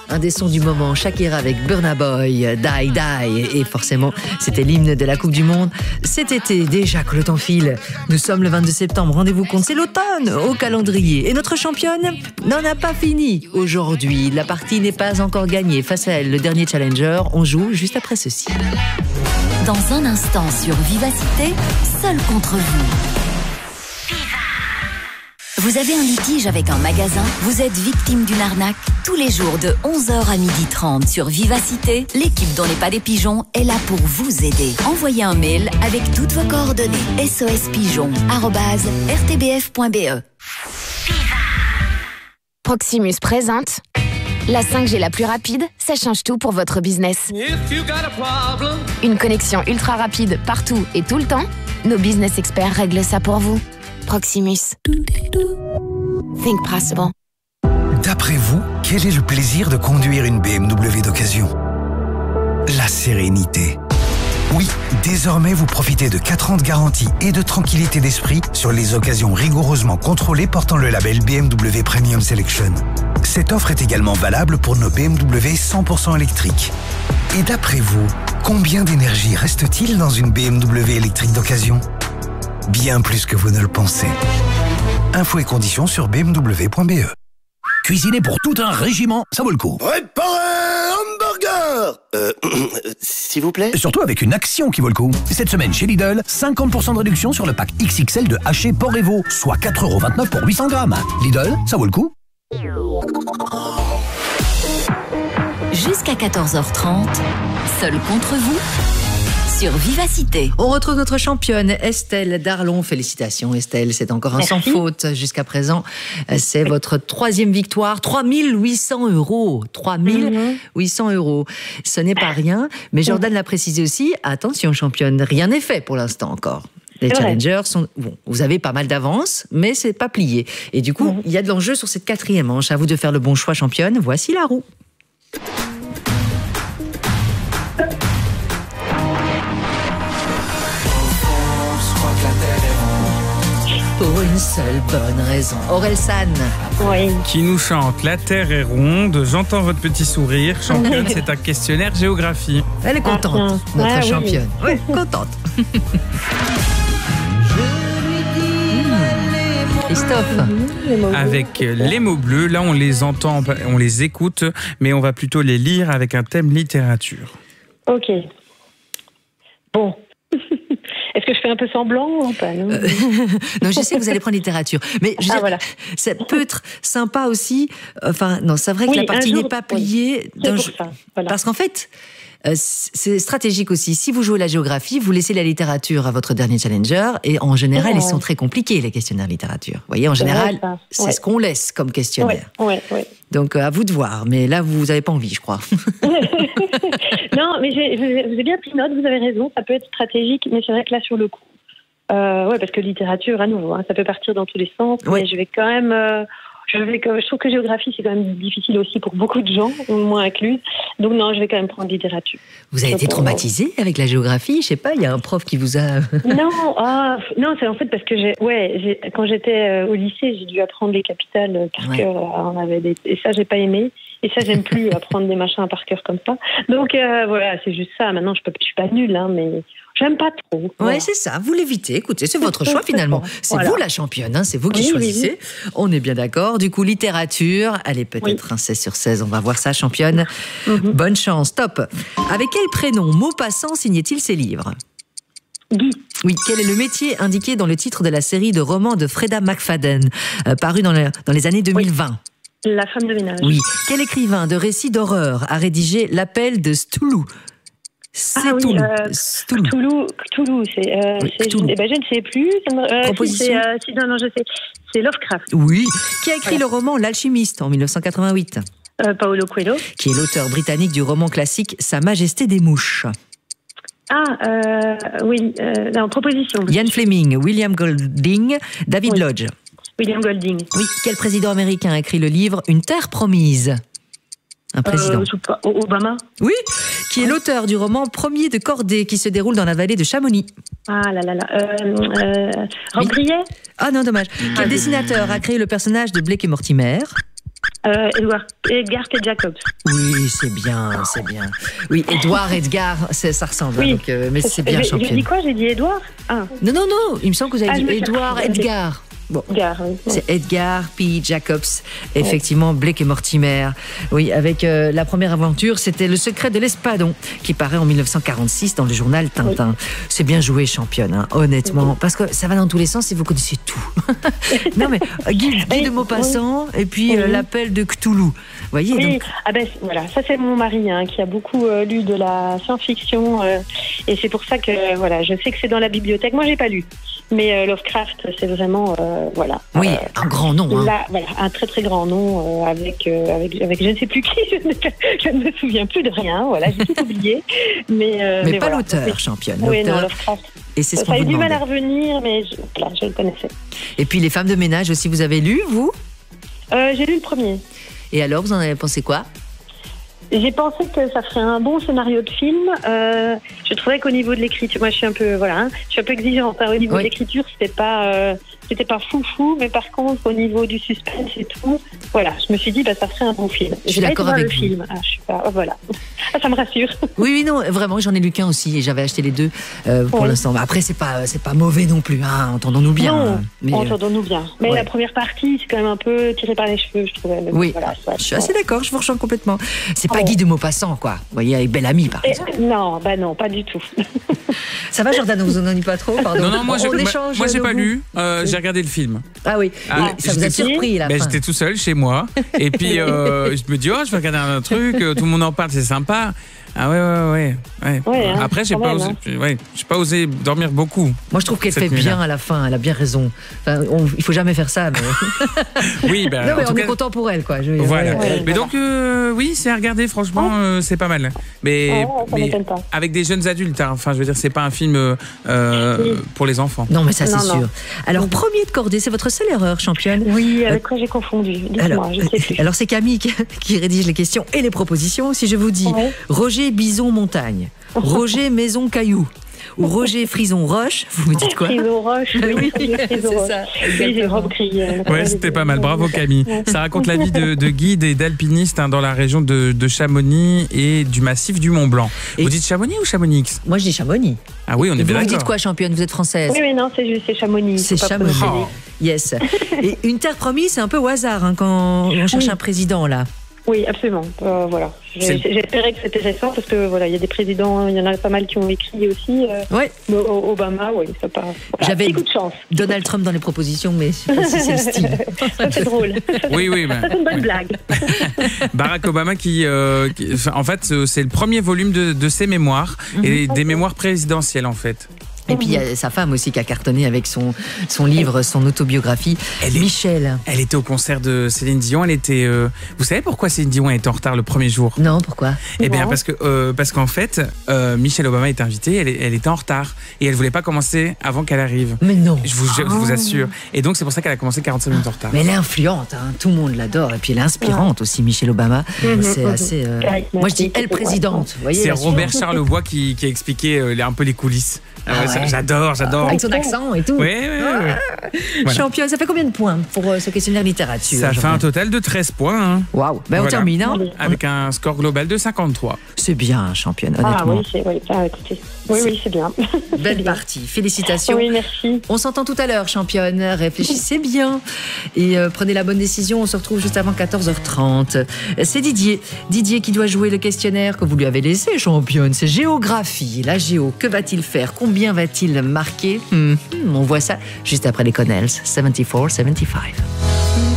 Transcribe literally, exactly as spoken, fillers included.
Un des sons du moment, Shakira avec Burna Boy, Die Die. Et forcément, c'était l'hymne de la Coupe du Monde. Cet été, déjà que le temps file. Nous sommes le vingt-deux septembre, rendez-vous compte, c'est l'automne au calendrier. Et notre championne n'en a pas fini aujourd'hui. La partie n'est pas encore gagnée. Face à elle, le dernier challenger, on joue juste après ceci. Dans un instant sur Vivacité, seul contre vous. Vous avez un litige avec un magasin? Vous êtes victime d'une arnaque? Tous les jours de onze heures à midi trente sur Vivacité, l'équipe dont n'est pas des pigeons est là pour vous aider. Envoyez un mail avec toutes vos coordonnées. sospigeon arobase r t b f point b e. Proximus présente la cinq G la plus rapide, ça change tout pour votre business. Une connexion ultra rapide partout et tout le temps. Nos business experts règlent ça pour vous. Proximus. Think possible. D'après vous, quel est le plaisir de conduire une B M W d'occasion? La sérénité. Oui, désormais vous profitez de quatre ans de garantie et de tranquillité d'esprit sur les occasions rigoureusement contrôlées portant le label B M W Premium Selection. Cette offre est également valable pour nos B M W cent pour cent électriques. Et d'après vous, combien d'énergie reste-t-il dans une B M W électrique d'occasion? Bien plus que vous ne le pensez. Infos et conditions sur b m w point b e. Cuisiner pour tout un régiment, ça vaut le coup. Préparez hamburger Euh, s'il vous plaît. Surtout avec une action qui vaut le coup. Cette semaine chez Lidl, cinquante pour cent de réduction sur le pack X X L de haché porc et veau, soit quatre euros vingt-neuf pour huit cents grammes. Lidl, ça vaut le coup. Jusqu'à quatorze heures trente, seul contre vous sur Vivacité. On retrouve notre championne Estelle Darlon. Félicitations Estelle, c'est encore un Merci. Sans faute jusqu'à présent. C'est votre troisième victoire, trois mille huit cents euros. trois mille huit cents euros. Ce n'est pas rien, mais Jordan l'a précisé aussi, attention championne, rien n'est fait pour l'instant encore. Les challengers sont... Bon, vous avez pas mal d'avance, mais c'est pas plié. Et du coup, il y a de l'enjeu sur cette quatrième manche. À vous de faire le bon choix championne. Voici la roue. Pour une seule bonne raison. Orelsan. Oui. Qui nous chante La Terre est ronde, j'entends votre petit sourire. Championne, c'est un questionnaire géographie. Elle est contente, ah, notre ah, championne. Oui, oui contente. Christophe. Avec les mots bleus, là on les entend, on les écoute, mais on va plutôt les lire avec un thème littérature. Ok. Bon. Est-ce que je fais un peu semblant ou pas? Non, euh, non, je sais que vous allez prendre littérature. Mais je ah, dire, voilà. Ça peut être sympa aussi. Enfin, non, c'est vrai que oui, la partie n'est pas pliée. Oui. C'est pour ça. Voilà. Parce qu'en fait, euh, c'est stratégique aussi. Si vous jouez la géographie, vous laissez la littérature à votre dernier challenger. Et en général, ouais. ils sont très compliqués, les questionnaires littérature. Vous voyez, en général, ouais, c'est ouais. ce qu'on laisse comme questionnaire. Ouais, ouais, ouais. Donc, à vous de voir. Mais là, vous n'avez pas envie, je crois. Non, mais j'ai, vous avez bien pris note, vous avez raison, ça peut être stratégique, mais c'est vrai que là, sur le coup, euh, ouais, parce que littérature, à nouveau, hein, ça peut partir dans tous les sens, ouais. mais je vais quand même... Euh, je, vais, je trouve que géographie, c'est quand même difficile aussi pour beaucoup de gens, moi incluse, donc non, je vais quand même prendre littérature. Vous avez été traumatisée avec la géographie? Je sais pas, il y a un prof qui vous a... non, ah, non, c'est en fait parce que j'ai, ouais, j'ai, quand j'étais au lycée, j'ai dû apprendre les capitales par cœur, ouais. on avait des, et ça, j'ai pas aimé. Et ça, j'aime plus apprendre des machins par cœur comme ça. Donc, euh, voilà, c'est juste ça. Maintenant, je ne suis pas nulle, hein, mais j'aime pas trop. Oui, voilà. c'est ça. Vous l'évitez. Écoutez, c'est votre choix, finalement. C'est voilà. vous la championne, hein, c'est vous qui oui, choisissez. Oui, oui. On est bien d'accord. Du coup, littérature, allez, peut-être oui. un seize sur seize. On va voir ça, championne. Mm-hmm. Bonne chance. Top. Avec quel prénom Maupassant signait-il ses livres? Guy. Oui, quel est le métier indiqué dans le titre de la série de romans de Freda McFadden, euh, paru dans, le, dans les années deux mille vingt? Oui. La femme de ménage. Oui. Quel écrivain de récits d'horreur a rédigé L'Appel de Cthulhu? C'est ah, Cthulhu. Oui, euh, Cthulhu. Cthulhu. Cthulhu, c'est. Euh, oui, c'est Cthulhu. Je, eh ben, je ne sais plus. Euh, Proposition. C'est, euh, si, non, non, je sais. C'est Lovecraft. Oui. Qui a écrit voilà. le roman L'Alchimiste en dix-neuf cent quatre-vingt-huit? euh, Paolo Coelho. Qui est l'auteur britannique du roman classique Sa Majesté des Mouches? Ah, euh, oui. Euh, en proposition. Ian Fleming, William Golding, David oui. Lodge. William Golding. Oui. Quel président américain a écrit le livre Une terre promise? Un président. Euh, Obama. Oui. Qui est l'auteur du roman Premier de Cordée qui se déroule dans la vallée de Chamonix? Ah là là là. Euh, euh, Rob Grillet. Ah non, dommage. Quel ah, dessinateur a créé le personnage de Blake et Mortimer? Euh, Edward, Edgar et Jacobs. Oui, c'est bien, c'est bien. Oui, Edouard, Edgar, ça ressemble. Oui. Donc, euh, mais c'est bien, championne. J'ai dit quoi? J'ai dit Edouard ah. Non, non, non, il me semble que vous avez ah, dit Edouard, Edgar. Bon, Edgar, oui. C'est Edgar P. Jacobs, effectivement, Blake et Mortimer. Oui, avec euh, la première aventure, c'était Le secret de l'Espadon, qui paraît en mille neuf cent quarante-six dans le journal Tintin. Oui. C'est bien joué, championne, hein, honnêtement, oui. parce que ça va dans tous les sens et vous connaissez tout. Non, mais Guy, Guy de Maupassant oui. et puis oui. euh, L'appel de Cthulhu. Vous voyez, oui. donc... ah ben, voilà, ça c'est mon mari hein, qui a beaucoup euh, lu de la science-fiction euh, et c'est pour ça que voilà, je sais que c'est dans la bibliothèque. Moi, j'ai pas lu, mais euh, Lovecraft, c'est vraiment euh, voilà. Oui, euh, un grand nom. Hein. Là, voilà, un très très grand nom euh, avec, euh, avec avec je ne sais plus qui, je ne, je ne me souviens plus de rien. Voilà, j'ai tout oublié. Mais euh, mais, mais pas voilà. l'auteur, championne. Oui, non, Lovecraft. Et c'est ce ça a eu du demandait. mal à revenir, mais je, voilà, je le connaissais. Et puis Les femmes de ménage aussi, vous avez lu, vous? euh, J'ai lu le premier. Et alors, vous en avez pensé quoi? J'ai pensé que ça ferait un bon scénario de film. Euh, je trouvais qu'au niveau de l'écriture, moi je suis un peu, voilà, hein, je suis un peu exigeante. Hein, au niveau oui. de l'écriture, c'était pas, euh, c'était pas foufou, mais par contre au niveau du suspense et tout, voilà, je me suis dit bah ça ferait un bon film. Je suis d'accord avec le vous. Film. Ah, je suis pas, oh, voilà, ah, ça me rassure. Oui, oui, non, vraiment, j'en ai lu qu'un aussi et j'avais acheté les deux euh, pour oui. l'instant. Après, c'est pas, c'est pas mauvais non plus, hein, entendons-nous bien. Non, hein, mais, entendons-nous bien. Mais ouais. la première partie, c'est quand même un peu tiré par les cheveux, je trouvais. Mais oui, voilà, je suis assez d'accord, je vous rejoins complètement. C'est pas oh. Guy de Maupassant, quoi. Vous voyez, avec Bellamy, par exemple. Et, non, bah non, pas du tout. Ça va, Jordan, vous en en dites pas trop, pardon. Non, non, moi, j'ai, moi, moi j'ai pas goût. lu, euh, j'ai regardé le film. Ah oui, ah, ça vous a surpris, la ben, fin. J'étais tout seul chez moi, et puis euh, je me dis, oh, je vais regarder un truc, tout le monde en parle, c'est sympa. Ah ouais, ouais, ouais. ouais. ouais hein, Après, j'ai pas, même, osé, hein. ouais, j'ai pas osé dormir beaucoup. Moi, je trouve qu'elle fait bien à la fin, elle a bien raison. Enfin, on, il faut jamais faire ça, mais... oui, ben, non, mais en on tout est cas... content pour elle, quoi. Je veux voilà. dire. Ouais, mais voilà. donc, euh, oui, c'est à regarder, franchement, oh. euh, c'est pas mal. Mais, oh, mais avec des jeunes adultes, hein. Enfin, je veux dire, c'est pas un film euh, oui. pour les enfants. Non, mais ça, c'est non, sûr. Non. Alors, oui. premier de cordée, c'est votre seule erreur, championne. Oui, avec quoi j'ai confondu. Dites-moi, alors, je sais plus. Alors, c'est Camille qui, qui rédige les questions et les propositions. Si je vous dis ouais. Roger Bison Montagne, Roger Maison Caillou ou Roger Frison Roche, vous me dites quoi? Frison Roche, oui, oui c'est ça. Oui, j'ai repris. Ouais, c'était pas mal. Bravo Camille. Ça raconte la vie de, de guides et d'alpinistes hein, dans la région de, de Chamonix et du massif du Mont Blanc. Et vous dites Chamonix ou Chamonix? Moi, je dis Chamonix. Ah oui, on est et bien vous d'accord. Vous dites quoi, championne? Vous êtes française? Oui, oui, non, c'est juste c'est Chamonix. C'est Chamonix. Oh. Yes. Et une terre promise, c'est un peu au hasard hein, quand on cherche oui. un président là. Oui, absolument. Euh, voilà. J'ai, j'espérais que c'était récent parce que voilà, il y a des présidents, il y en a pas mal qui ont écrit aussi. Euh, ouais. Obama, oui, ça part. Voilà, j'avais beaucoup de chance. Donald Trump dans les propositions, mais je sais pas si c'est le style. Ça c'est drôle. Oui, oui. Ben. C'est une bonne blague. Barack Obama, qui, euh, qui, en fait, c'est le premier volume de, de ses mémoires mm-hmm. et des mémoires présidentielles, en fait. Et puis il y a sa femme aussi qui a cartonné avec son, son livre, son autobiographie, elle est, Michel. Elle était au concert de Céline Dion. Elle était. Euh, vous savez pourquoi Céline Dion était en retard le premier jour? Non, pourquoi? Eh bien parce que euh, parce qu'en fait, euh, Michelle Obama était invitée. Elle, elle était en retard et elle voulait pas commencer avant qu'elle arrive. Mais non. Je vous, je oh. vous assure. Et donc c'est pour ça qu'elle a commencé quarante-cinq minutes en retard. Mais elle est influente, hein. Tout le monde l'adore. Et puis elle est inspirante ouais. aussi, Michelle Obama. Mm-hmm. C'est assez. Euh... Moi je dis elle présidente. Vous voyez, c'est Robert Charlevoix qui, qui a expliqué euh, un peu les coulisses. Ah ouais, ah ouais. J'adore, j'adore. Avec son accent et tout. Oui, oui, oui. Ah. Voilà. Championne, ça fait combien de points pour euh, ce questionnaire littérature? Ça fait un total de treize points. Hein. Waouh. Ben, voilà. On termine. Hein. Avec un score global de cinquante-trois. C'est bien, championne, honnêtement. Ah oui, c'est, oui. Ah, écoutez. Oui, oui, c'est bien. Belle c'est partie. Bien. Félicitations. Oui, merci. On s'entend tout à l'heure, championne. Réfléchissez bien et euh, prenez la bonne décision. On se retrouve juste avant quatorze heures trente. C'est Didier. Didier qui doit jouer le questionnaire que vous lui avez laissé, championne. C'est géographie. La géo, que va-t-il faire? Combien va-t-il marquer? hmm, On voit ça juste après les Connells. soixante-quatre soixante-quinze.